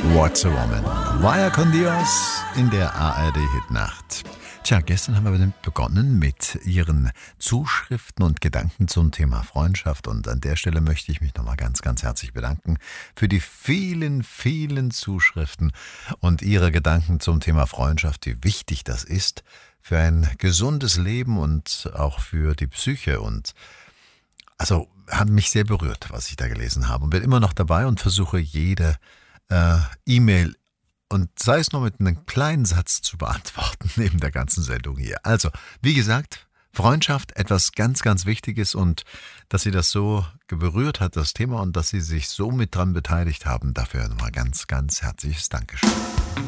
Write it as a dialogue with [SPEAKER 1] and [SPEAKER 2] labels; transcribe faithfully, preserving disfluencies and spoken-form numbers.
[SPEAKER 1] What's a Woman? Vaya con Dios in der A R D-Hitnacht. Tja, gestern haben wir begonnen mit Ihren Zuschriften und Gedanken zum Thema Freundschaft. Und an der Stelle möchte ich mich nochmal ganz, ganz herzlich bedanken für die vielen, vielen Zuschriften und Ihre Gedanken zum Thema Freundschaft, wie wichtig das ist für ein gesundes Leben und auch für die Psyche. Und also hat mich sehr berührt, was ich da gelesen habe. Und bin immer noch dabei und versuche jede äh, E-Mail und sei es nur mit einem kleinen Satz zu beantworten, neben der ganzen Sendung hier. Also, wie gesagt, Freundschaft, etwas ganz, ganz Wichtiges und dass Sie das so berührt hat, das Thema, und dass Sie sich so mit dran beteiligt haben, dafür nochmal ganz, ganz herzliches Dankeschön.